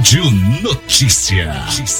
Rádio Notícia.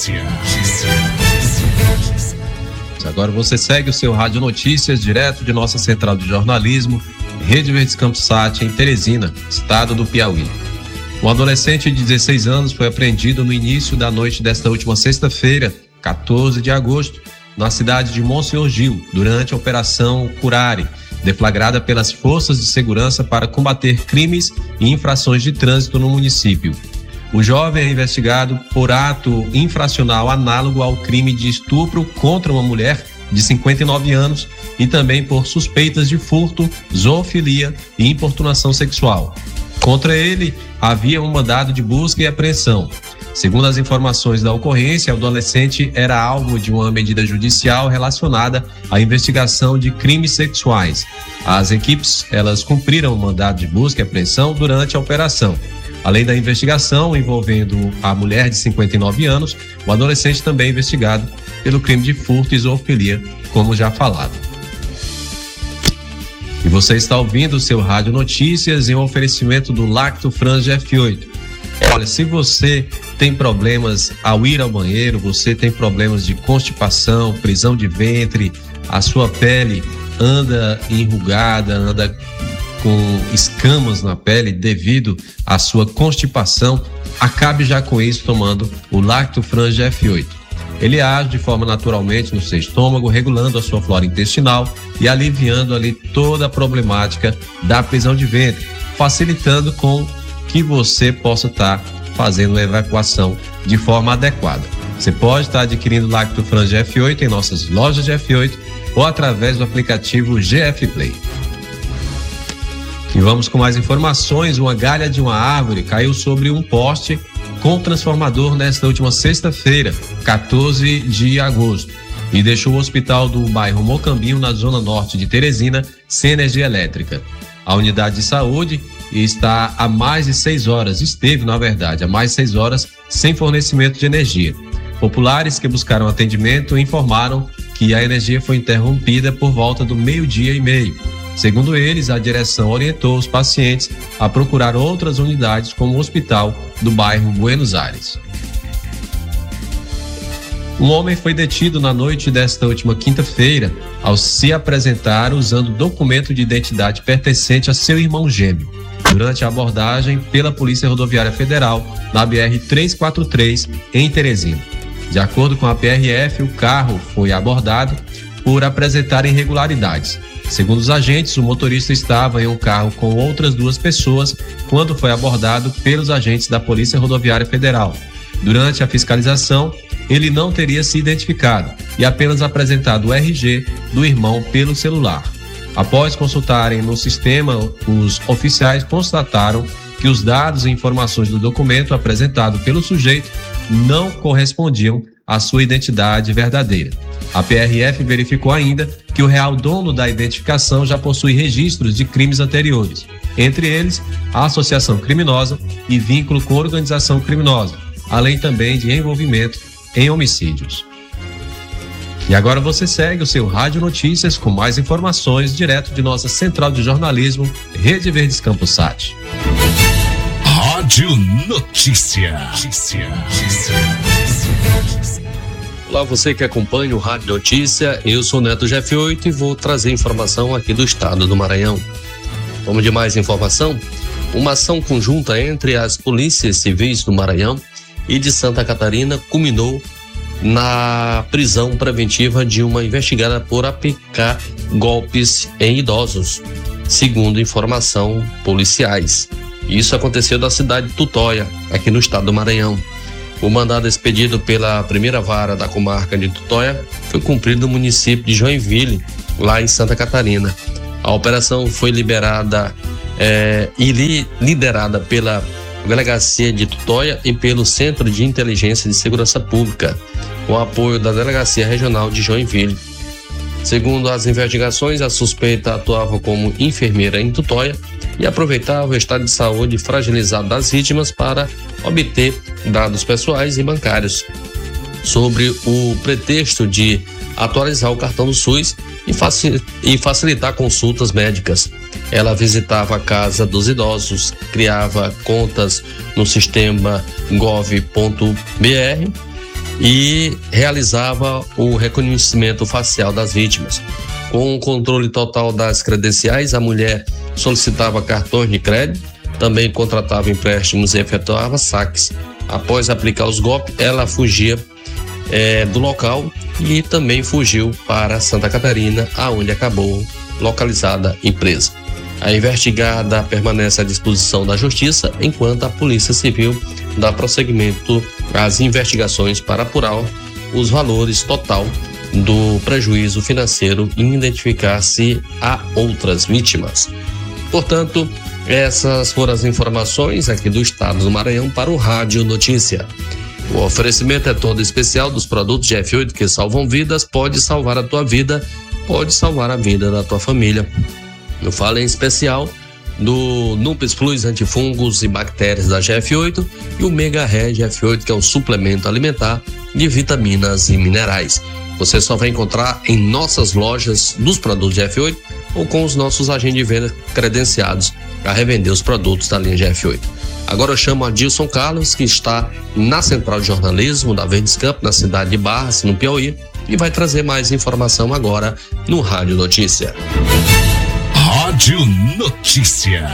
Agora você segue o seu Rádio Notícias direto de nossa central de jornalismo, Rede Verdes Campos Sat, em Teresina, estado do Piauí. Um adolescente de 16 anos foi apreendido no início da noite desta última sexta-feira, 14 de agosto, na cidade de Monsenhor Gil, durante a Operação Curare, deflagrada pelas forças de segurança para combater crimes e infrações de trânsito no município. O jovem é investigado por ato infracional análogo ao crime de estupro contra uma mulher de 59 anos e também por suspeitas de furto, zoofilia e importunação sexual. Contra ele, havia um mandado de busca e apreensão. Segundo as informações da ocorrência, o adolescente era alvo de uma medida judicial relacionada à investigação de crimes sexuais. As equipes, elas cumpriram o mandado de busca e apreensão durante a operação. Além da investigação envolvendo a mulher de 59 anos, o adolescente também é investigado pelo crime de furto e zoofilia, como já falado. E você está ouvindo o seu Rádio Notícias em um oferecimento do Lacto Franja F8. Olha, se você tem problemas ao ir ao banheiro, você tem problemas de constipação, prisão de ventre, a sua pele anda enrugada, anda com escamas na pele devido à sua constipação, acabe já com isso tomando o Lacto Franja F8. Ele age de forma naturalmente no seu estômago, regulando a sua flora intestinal e aliviando ali toda a problemática da prisão de ventre, facilitando com que você possa estar fazendo a evacuação de forma adequada. Você pode estar adquirindo o Lacto Franja F8 em nossas lojas de F8 ou através do aplicativo GF Play. E vamos com mais informações. Uma galha de uma árvore caiu sobre um poste com transformador nesta última sexta-feira, 14 de agosto, e deixou o hospital do bairro Mocambinho, na zona norte de Teresina, sem energia elétrica. A unidade de saúde está há mais de 6 horas, esteve, na verdade, há mais de 6 horas sem fornecimento de energia. Populares que buscaram atendimento informaram que a energia foi interrompida por volta do 12:30. Segundo eles, a direção orientou os pacientes a procurar outras unidades, como o hospital do bairro Buenos Aires. Um homem foi detido na noite desta última quinta-feira ao se apresentar usando documento de identidade pertencente a seu irmão gêmeo, durante a abordagem pela Polícia Rodoviária Federal na BR-343 em Teresina. De acordo com a PRF, o carro foi abordado por apresentar irregularidades. Segundo os agentes, o motorista estava em um carro com outras 2 pessoas quando foi abordado pelos agentes da Polícia Rodoviária Federal. Durante a fiscalização, ele não teria se identificado e apenas apresentado o RG do irmão pelo celular. Após consultarem no sistema, os oficiais constataram que os dados e informações do documento apresentado pelo sujeito não correspondiam à sua identidade verdadeira. A PRF verificou ainda que o real dono da identificação já possui registros de crimes anteriores, entre eles a associação criminosa e vínculo com organização criminosa, além também de envolvimento em homicídios. E agora você segue o seu Rádio Notícias com mais informações direto de nossa central de jornalismo, Rede Verdes Campos Sat. Rádio Notícia. Olá, você que acompanha o Rádio Notícia, eu sou Neto GF8 e vou trazer informação aqui do estado do Maranhão. Vamos de mais informação? Uma ação conjunta entre as polícias civis do Maranhão e de Santa Catarina culminou na prisão preventiva de uma investigada por aplicar golpes em idosos, segundo informação policiais. Isso aconteceu na cidade de Tutóia, aqui no estado do Maranhão. O mandado expedido pela primeira vara da comarca de Tutóia foi cumprido no município de Joinville, lá em Santa Catarina. A operação foi liderada pela Delegacia de Tutóia e pelo Centro de Inteligência de Segurança Pública, com apoio da Delegacia Regional de Joinville. Segundo as investigações, a suspeita atuava como enfermeira em Tutóia e aproveitava o estado de saúde fragilizado das vítimas para obter dados pessoais e bancários, sobre o pretexto de atualizar o cartão do SUS e facilitar consultas médicas. ela visitava a casa dos idosos, criava contas no sistema gov.br e realizava o reconhecimento facial das vítimas. Com o controle total das credenciais, a mulher solicitava cartões de crédito, também contratava empréstimos e efetuava saques. Após aplicar os golpes, ela fugia do local e também fugiu para Santa Catarina, aonde acabou localizada e presa. A investigada permanece à disposição da Justiça, enquanto a Polícia Civil dá prosseguimento às investigações para apurar os valores total do prejuízo financeiro e identificar se há outras vítimas. Portanto, essas foram as informações aqui do estado do Maranhão para o Rádio Notícia. O oferecimento é todo especial dos produtos GF8 que salvam vidas. Pode salvar a tua vida, pode salvar a vida da tua família. Eu falo em especial do Numpes Plus antifungos e bactérias da GF8 e o Mega Red GF8, que é um suplemento alimentar de vitaminas e minerais. Você só vai encontrar em nossas lojas dos produtos GF8 ou com os nossos agentes de venda credenciados a revender os produtos da linha GF8. Agora eu chamo a Adilson Carlos, que está na Central de Jornalismo da Verdes Campos, na cidade de Barras, no Piauí, e vai trazer mais informação agora no Rádio Notícia. Rádio Notícia.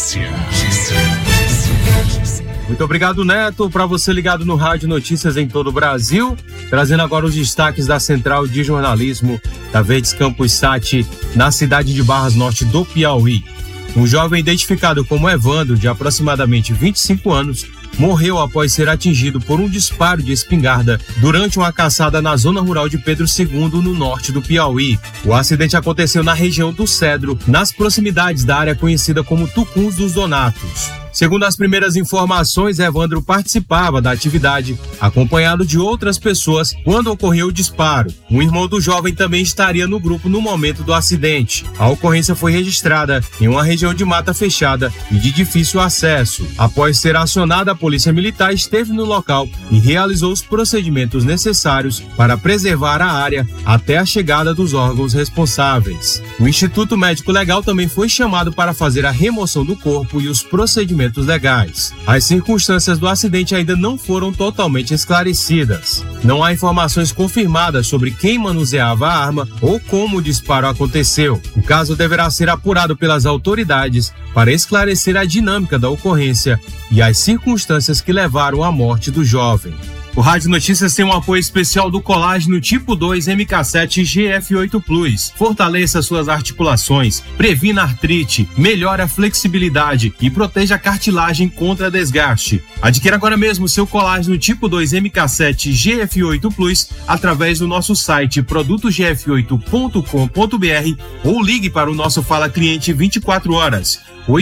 Muito obrigado, Neto. Para você ligado no Rádio Notícias em todo o Brasil, trazendo agora os destaques da Central de Jornalismo da Verdes Campos Sat, na cidade de Barras Norte do Piauí. Um jovem identificado como Evandro, de aproximadamente 25 anos, morreu após ser atingido por um disparo de espingarda durante uma caçada na zona rural de Pedro II, no norte do Piauí. O acidente aconteceu na região do Cedro, nas proximidades da área conhecida como Tucuns dos Donatos. Segundo as primeiras informações, Evandro participava da atividade, acompanhado de outras pessoas, quando ocorreu o disparo. Um irmão do jovem também estaria no grupo no momento do acidente. A ocorrência foi registrada em uma região de mata fechada e de difícil acesso. Após ser acionada, a Polícia Militar esteve no local e realizou os procedimentos necessários para preservar a área até a chegada dos órgãos responsáveis. O Instituto Médico Legal também foi chamado para fazer a remoção do corpo e os procedimentos legais. As circunstâncias do acidente ainda não foram totalmente esclarecidas. Não há informações confirmadas sobre quem manuseava a arma ou como o disparo aconteceu. O caso deverá ser apurado pelas autoridades para esclarecer a dinâmica da ocorrência e as circunstâncias que levaram à morte do jovem. O Rádio Notícias tem um apoio especial do colágeno tipo 2 MK7 GF8 Plus. Fortaleça suas articulações, previna artrite, melhora a flexibilidade e proteja a cartilagem contra desgaste. Adquira agora mesmo seu colágeno tipo 2 MK7 GF8 Plus através do nosso site produtogf8.com.br ou ligue para o nosso Fala Cliente 24 horas,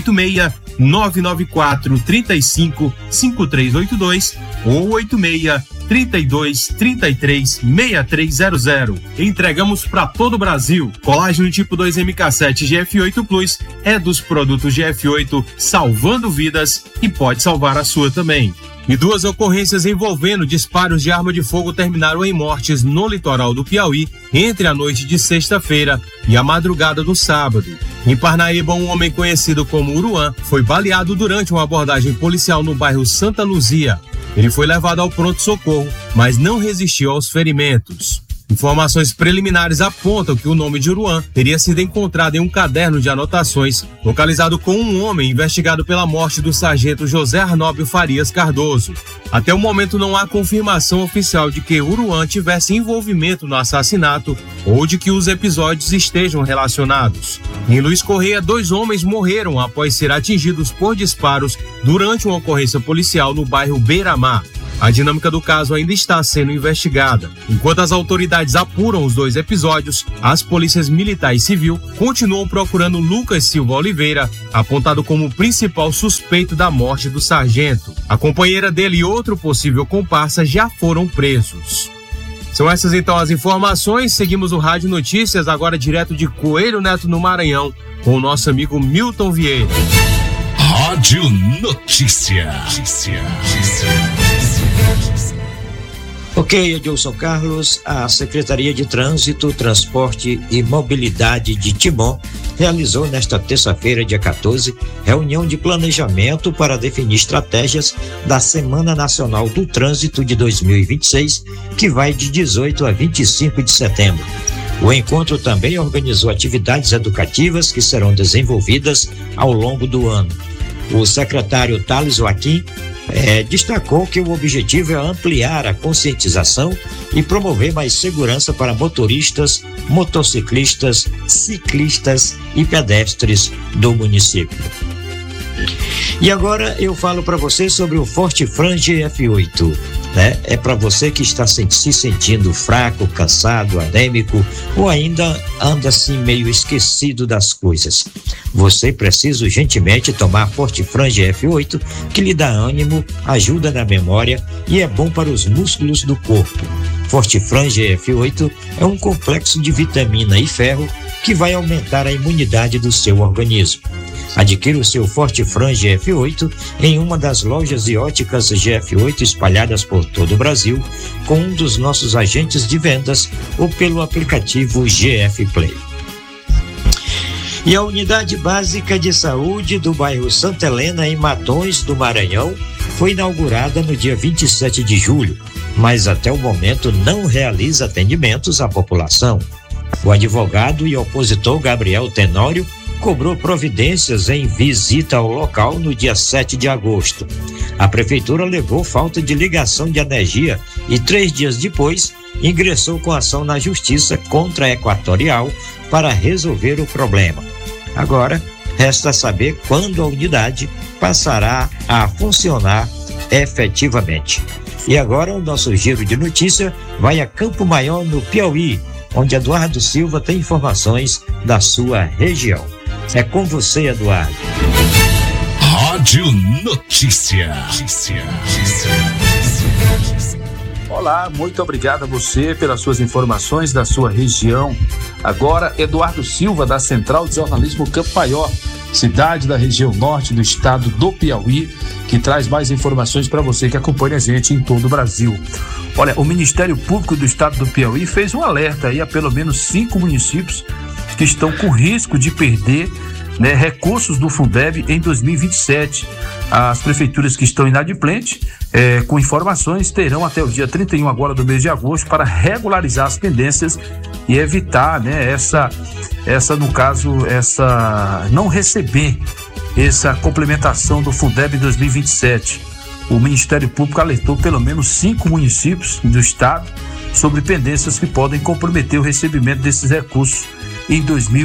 86-994 35 5382 ou 86-32-33-6300. Entregamos para todo o Brasil. Colágeno tipo 2 MK7 GF8 Plus é dos produtos GF8, salvando vidas e pode salvar a sua também. E duas ocorrências envolvendo disparos de arma de fogo terminaram em mortes no litoral do Piauí entre a noite de sexta-feira e a madrugada do sábado. Em Parnaíba, um homem conhecido como Uruan foi baleado durante uma abordagem policial no bairro Santa Luzia. Ele foi levado ao pronto-socorro, mas não resistiu aos ferimentos. Informações preliminares apontam que o nome de Uruan teria sido encontrado em um caderno de anotações localizado com um homem investigado pela morte do sargento José Arnóbio Farias Cardoso. Até o momento não há confirmação oficial de que Uruan tivesse envolvimento no assassinato ou de que os episódios estejam relacionados. Em Luiz Correia, 2 homens morreram após ser atingidos por disparos durante uma ocorrência policial no bairro Beira-Mar. A dinâmica do caso ainda está sendo investigada. Enquanto as autoridades apuram os 2 episódios, as polícias militar e civil continuam procurando Lucas Silva Oliveira, apontado como principal suspeito da morte do sargento. A companheira dele e outro possível comparsa já foram presos. São essas então as informações. Seguimos o Rádio Notícias, agora direto de Coelho Neto, no Maranhão, com o nosso amigo Milton Vieira. Rádio Notícia. Ok, Edilson Carlos, a Secretaria de Trânsito, Transporte e Mobilidade de Timon realizou nesta terça-feira, dia 14, reunião de planejamento para definir estratégias da Semana Nacional do Trânsito de 2026, que vai de 18 a 25 de setembro. O encontro também organizou atividades educativas que serão desenvolvidas ao longo do ano. O secretário Thales Joaquim destacou que o objetivo é ampliar a conscientização e promover mais segurança para motoristas, motociclistas, ciclistas e pedestres do município. E agora eu falo para você sobre o Fortifrange F8, né? É para você que está se sentindo fraco, cansado, anêmico ou ainda anda assim meio esquecido das coisas. Você precisa urgentemente tomar Fortifrange F8, que lhe dá ânimo, ajuda na memória e é bom para os músculos do corpo. Fortifrange F8 é um complexo de vitamina e ferro que vai aumentar a imunidade do seu organismo. Adquira o seu Fortifrange F8 em uma das lojas de óticas GF8 espalhadas por todo o Brasil, com um dos nossos agentes de vendas ou pelo aplicativo GF Play. E a Unidade Básica de Saúde do bairro Santa Helena, em Matões do Maranhão, foi inaugurada no dia 27 de julho, mas até o momento não realiza atendimentos à população. O advogado e opositor Gabriel Tenório cobrou providências em visita ao local no dia 7 de agosto. A prefeitura alegou falta de ligação de energia e 3 dias depois ingressou com ação na justiça contra a Equatorial para resolver o problema. Agora, resta saber quando a unidade passará a funcionar efetivamente. E agora o nosso giro de notícia vai a Campo Maior, no Piauí, onde Eduardo Silva tem informações da sua região. É com você, Eduardo. Rádio Notícia. Olá, muito obrigado a você pelas suas informações da sua região. Agora, Eduardo Silva, da Central de Jornalismo Campo Maior, cidade da região norte do estado do Piauí, que traz mais informações para você que acompanha a gente em todo o Brasil. Olha, o Ministério Público do estado do Piauí fez um alerta aí a pelo menos 5 municípios que estão com risco de perder, né, recursos do Fundeb em 2027. As prefeituras que estão inadimplentes, com informações, terão até o dia 31 agora do mês de agosto para regularizar as pendências e evitar, né, não receber essa complementação do Fundeb 2027. O Ministério Público alertou pelo menos 5 municípios do estado sobre pendências que podem comprometer o recebimento desses recursos em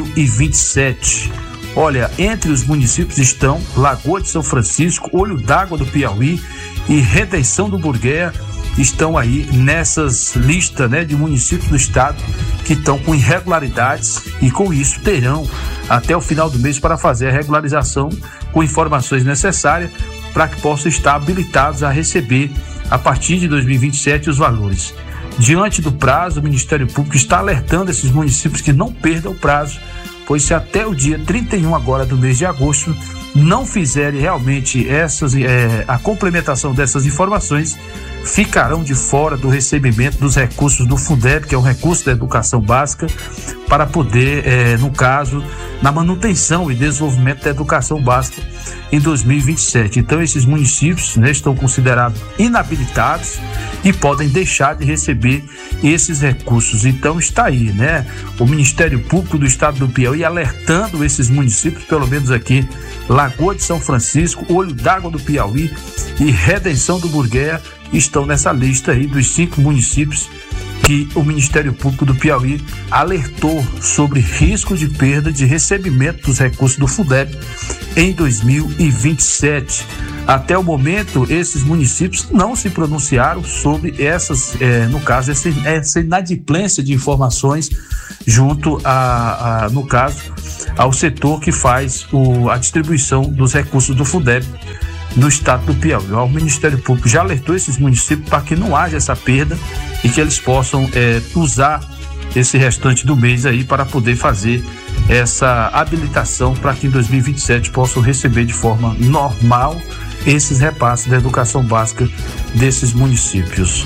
2027. Olha, entre os municípios estão Lagoa de São Francisco, Olho d'Água do Piauí e Redenção do Burgueia, estão aí nessas listas, né, de municípios do estado que estão com irregularidades e com isso terão até o final do mês para fazer a regularização com informações necessárias para que possam estar habilitados a receber a partir de 2027 os valores. Diante do prazo, o Ministério Público está alertando esses municípios que não perdam o prazo, pois se até o dia 31 agora do mês de agosto não fizerem realmente a complementação dessas informações, ficarão de fora do recebimento dos recursos do Fundeb, que é um recurso da educação básica, para poder, no caso, na manutenção e desenvolvimento da educação básica em 2027. Então, esses municípios, né, estão considerados inabilitados e podem deixar de receber esses recursos. Então, está aí, né, o Ministério Público do Estado do Piauí alertando esses municípios, pelo menos aqui, Lagoa de São Francisco, Olho d'Água do Piauí e Redenção do Burgueia, estão nessa lista aí dos 5 municípios que o Ministério Público do Piauí alertou sobre risco de perda de recebimento dos recursos do Fundeb em 2027. Até o momento, esses municípios não se pronunciaram sobre no caso, essa inadimplência de informações junto no caso, ao setor que faz a distribuição dos recursos do Fundeb no estado do Piauí. O Ministério Público já alertou esses municípios para que não haja essa perda e que eles possam usar esse restante do mês aí para poder fazer essa habilitação para que em 2027 possam receber de forma normal esses repasses da educação básica desses municípios.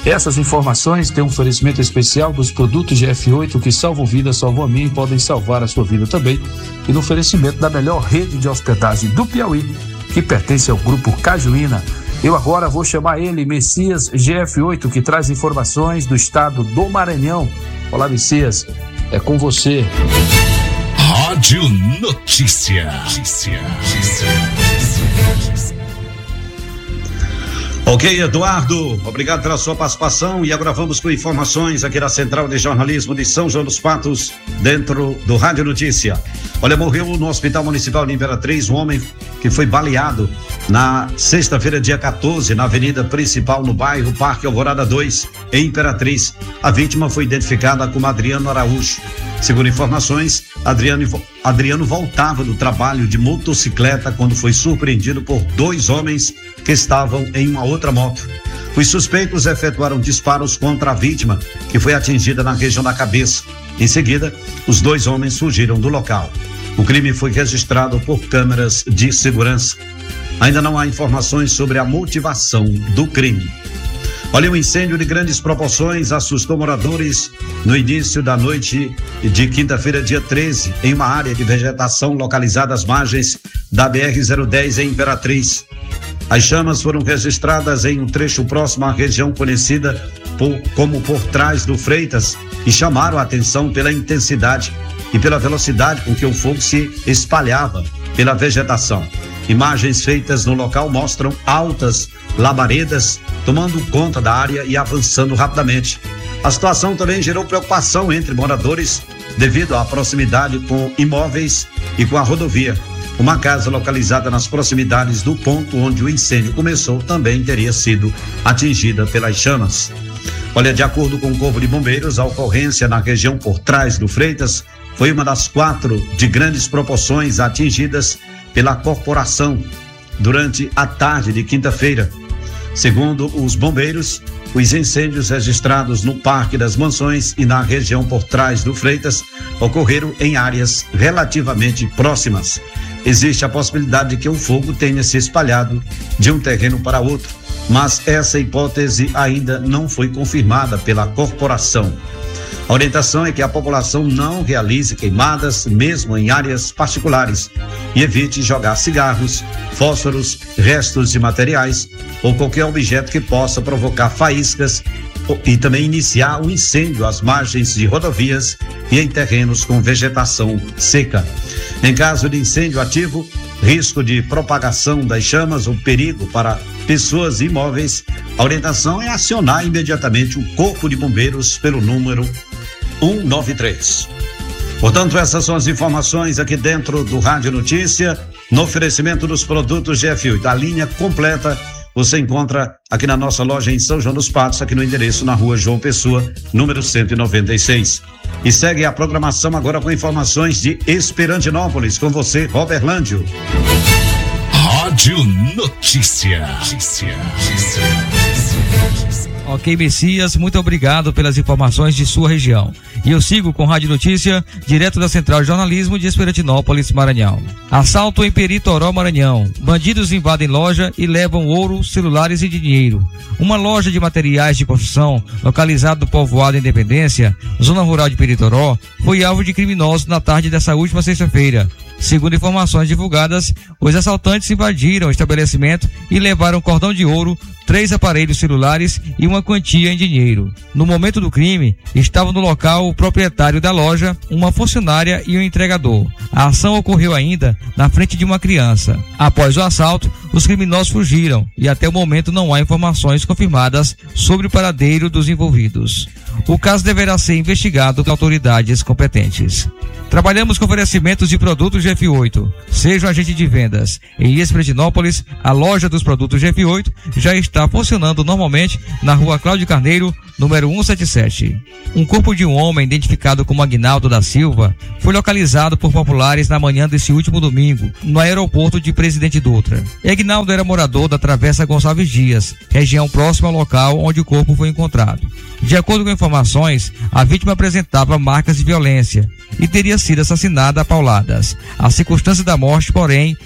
Essas informações têm um oferecimento especial dos produtos GF8 que salvam vidas, salvam a minha e podem salvar a sua vida também. E no oferecimento da melhor rede de hospedagem do Piauí, que pertence ao Grupo Cajuína. Eu agora vou chamar ele, Messias GF8, que traz informações do estado do Maranhão. Olá, Messias, é com você. Rádio Notícia. Ok, Eduardo, obrigado pela sua participação e agora vamos com informações aqui da Central de Jornalismo de São João dos Patos, dentro do Rádio Notícia. Olha, morreu no Hospital Municipal de Imperatriz um homem que foi baleado na sexta-feira, dia 14, na avenida principal, no bairro Parque Alvorada 2, em Imperatriz. A vítima foi identificada como Adriano Araújo. Segundo informações, Adriano voltava do trabalho de motocicleta quando foi surpreendido por dois homens que estavam em uma outra moto. Os suspeitos efetuaram disparos contra a vítima, que foi atingida na região da cabeça. Em seguida, os dois homens fugiram do local. O crime foi registrado por câmeras de segurança. Ainda não há informações sobre a motivação do crime. Olha, um incêndio de grandes proporções assustou moradores no início da noite de quinta-feira, dia 13, em uma área de vegetação localizada às margens da BR-010 em Imperatriz. As chamas foram registradas em um trecho próximo à região conhecida como por trás do Freitas e chamaram a atenção pela intensidade e pela velocidade com que o fogo se espalhava pela vegetação. Imagens feitas no local mostram altas labaredas tomando conta da área e avançando rapidamente. A situação também gerou preocupação entre moradores devido à proximidade com imóveis e com a rodovia. Uma casa localizada nas proximidades do ponto onde o incêndio começou também teria sido atingida pelas chamas. Olha, de acordo com o Corpo de Bombeiros, a ocorrência na região por trás do Freitas foi uma das 4 de grandes proporções atingidas pela corporação durante a tarde de quinta-feira. Segundo os bombeiros, os incêndios registrados no Parque das Mansões e na região por trás do Freitas ocorreram em áreas relativamente próximas. Existe a possibilidade de que o fogo tenha se espalhado de um terreno para outro, mas essa hipótese ainda não foi confirmada pela corporação. A orientação é que a população não realize queimadas, mesmo em áreas particulares, e evite jogar cigarros, fósforos, restos de materiais ou qualquer objeto que possa provocar faíscas e também iniciar um incêndio às margens de rodovias e em terrenos com vegetação seca. Em caso de incêndio ativo, risco de propagação das chamas ou perigo para pessoas e imóveis, a orientação é acionar imediatamente o Corpo de Bombeiros pelo número 193. Portanto, essas são as informações aqui dentro do Rádio Notícia, no oferecimento dos produtos GF8. A linha completa você encontra aqui na nossa loja em São João dos Patos, aqui no endereço na rua João Pessoa, número 196. E segue a programação agora com informações de Esperantinópolis. Com você, Roberlândio. Rádio Notícia. Ok, Messias, muito obrigado pelas informações de sua região. E eu sigo com Rádio Notícia, direto da Central de Jornalismo de Esperantinópolis, Maranhão. Assalto em Peritoró, Maranhão. Bandidos invadem loja e levam ouro, celulares e dinheiro. Uma loja de materiais de construção, localizada no povoado Independência, zona rural de Peritoró, foi alvo de criminosos na tarde dessa última sexta-feira. Segundo informações divulgadas, os assaltantes invadiram o estabelecimento e levaram cordão de ouro, 3 aparelhos celulares e uma quantia em dinheiro. No momento do crime, estavam no local o proprietário da loja, uma funcionária e um entregador. A ação ocorreu ainda na frente de uma criança. Após o assalto, os criminosos fugiram e até o momento não há informações confirmadas sobre o paradeiro dos envolvidos. O caso deverá ser investigado por autoridades competentes. Trabalhamos com oferecimentos de produtos GF8. Seja um agente de vendas. Em Esperantinópolis, a loja dos produtos GF8 já está funcionando normalmente na rua Cláudio Carneiro, número 177. Um corpo de um homem identificado como Aguinaldo da Silva foi localizado por populares na manhã desse último domingo, no aeroporto de Presidente Dutra. Aguinaldo era morador da Travessa Gonçalves Dias, região próxima ao local onde o corpo foi encontrado. De acordo com informações, a vítima apresentava marcas de violência e teria sido assassinada a pauladas. A circunstância da morte, porém,